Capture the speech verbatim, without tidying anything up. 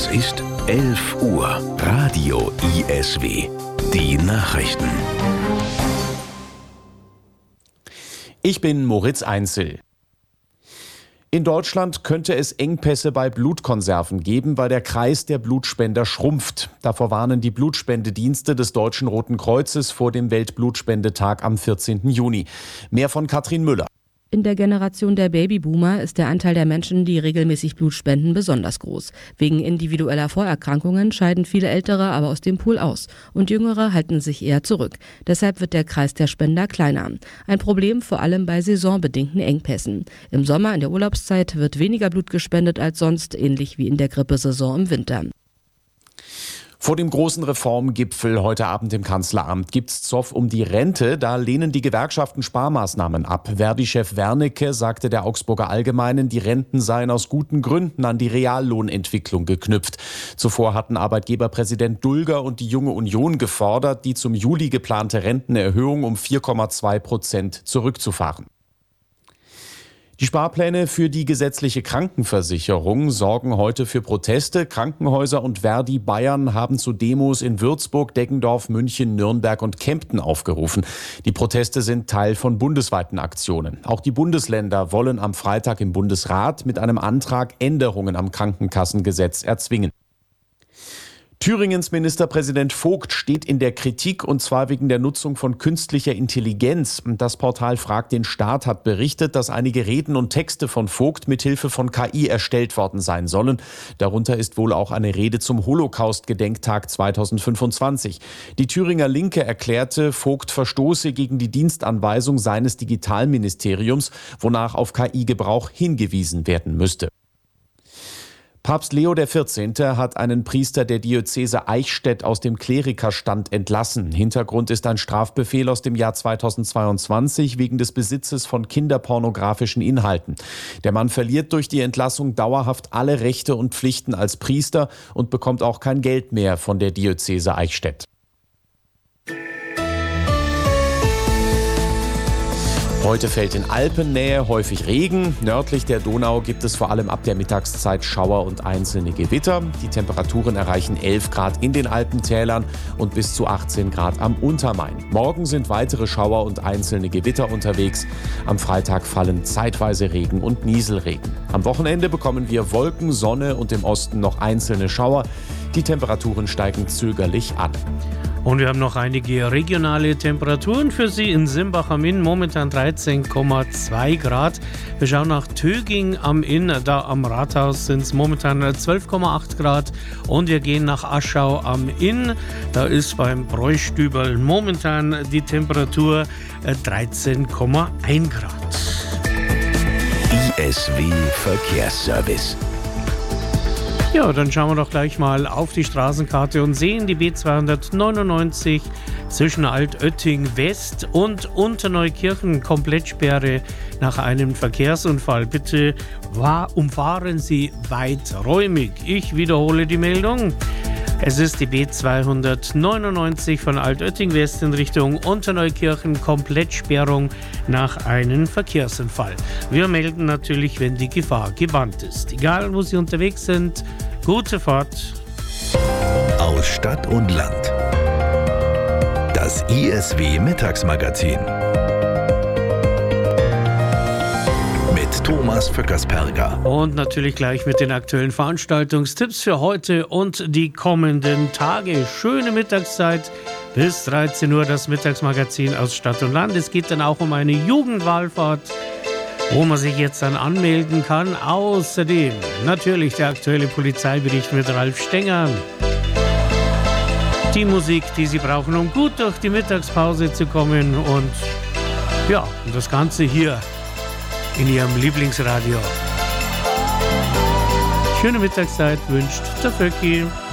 Es ist elf Uhr. Radio I S W. Die Nachrichten. Ich bin Moritz Einzel. In Deutschland könnte es Engpässe bei Blutkonserven geben, weil der Kreis der Blutspender schrumpft. Davor warnen die Blutspendedienste des Deutschen Roten Kreuzes vor dem Weltblutspendetag am vierzehnten Juni. Mehr von Katrin Müller. In der Generation der Babyboomer ist der Anteil der Menschen, die regelmäßig Blut spenden, besonders groß. Wegen individueller Vorerkrankungen scheiden viele Ältere aber aus dem Pool aus und Jüngere halten sich eher zurück. Deshalb wird der Kreis der Spender kleiner. Ein Problem vor allem bei saisonbedingten Engpässen. Im Sommer in der Urlaubszeit wird weniger Blut gespendet als sonst, ähnlich wie in der Grippesaison im Winter. Vor dem großen Reformgipfel heute Abend im Kanzleramt gibt's Zoff um die Rente. Da lehnen die Gewerkschaften Sparmaßnahmen ab. Verdi-Chef Wernicke sagte der Augsburger Allgemeinen, die Renten seien aus guten Gründen an die Reallohnentwicklung geknüpft. Zuvor hatten Arbeitgeberpräsident Dulger und die Junge Union gefordert, die zum Juli geplante Rentenerhöhung um vier Komma zwei Prozent zurückzufahren. Die Sparpläne für die gesetzliche Krankenversicherung sorgen heute für Proteste. Krankenhäuser und Verdi Bayern haben zu Demos in Würzburg, Deggendorf, München, Nürnberg und Kempten aufgerufen. Die Proteste sind Teil von bundesweiten Aktionen. Auch die Bundesländer wollen am Freitag im Bundesrat mit einem Antrag Änderungen am Krankenkassengesetz erzwingen. Thüringens Ministerpräsident Vogt steht in der Kritik, und zwar wegen der Nutzung von künstlicher Intelligenz. Das Portal Frag den Staat hat berichtet, dass einige Reden und Texte von Vogt mithilfe von K I erstellt worden sein sollen. Darunter ist wohl auch eine Rede zum Holocaust-Gedenktag zweitausendfünfundzwanzig. Die Thüringer Linke erklärte, Vogt verstoße gegen die Dienstanweisung seines Digitalministeriums, wonach auf K I-Gebrauch hingewiesen werden müsste. Papst Leo der vierzehnte hat einen Priester der Diözese Eichstätt aus dem Klerikerstand entlassen. Hintergrund ist ein Strafbefehl aus dem Jahr zweitausendzweiundzwanzig wegen des Besitzes von kinderpornografischen Inhalten. Der Mann verliert durch die Entlassung dauerhaft alle Rechte und Pflichten als Priester und bekommt auch kein Geld mehr von der Diözese Eichstätt. Heute fällt in Alpennähe häufig Regen. Nördlich der Donau gibt es vor allem ab der Mittagszeit Schauer und einzelne Gewitter. Die Temperaturen erreichen elf Grad in den Alpentälern und bis zu achtzehn Grad am Untermain. Morgen sind weitere Schauer und einzelne Gewitter unterwegs. Am Freitag fallen zeitweise Regen und Nieselregen. Am Wochenende bekommen wir Wolken, Sonne und im Osten noch einzelne Schauer. Die Temperaturen steigen zögerlich an. Und wir haben noch einige regionale Temperaturen für Sie in Simbach am Inn, momentan dreizehn Komma zwei Grad. Wir schauen nach Töging am Inn, da am Rathaus sind es momentan zwölf Komma acht Grad. Und wir gehen nach Aschau am Inn, da ist beim Bräustüberl momentan die Temperatur dreizehn Komma eins Grad. I S W Verkehrsservice. Ja, dann schauen wir doch gleich mal auf die Straßenkarte und sehen die B zweihundertneunundneunzig zwischen Altötting West und Unterneukirchen Komplettsperre nach einem Verkehrsunfall. Bitte umfahren Sie weiträumig. Ich wiederhole die Meldung. Es ist die B zweihundertneunundneunzig von Altötting West in Richtung Unterneukirchen, Komplettsperrung nach einem Verkehrsunfall. Wir melden natürlich, wenn die Gefahr gebannt ist. Egal, wo Sie unterwegs sind, gute Fahrt. Aus Stadt und Land. Das I S W Mittagsmagazin. Thomas Vöckersperger. Und natürlich gleich mit den aktuellen Veranstaltungstipps für heute und die kommenden Tage. Schöne Mittagszeit bis dreizehn Uhr, das Mittagsmagazin aus Stadt und Land. Es geht dann auch um eine Jugendwallfahrt, wo man sich jetzt dann anmelden kann. Außerdem natürlich der aktuelle Polizeibericht mit Ralf Stenger. Die Musik, die Sie brauchen, um gut durch die Mittagspause zu kommen. Und ja, und das Ganze hier in Ihrem Lieblingsradio. Schöne Mittagszeit wünscht der Vöcki.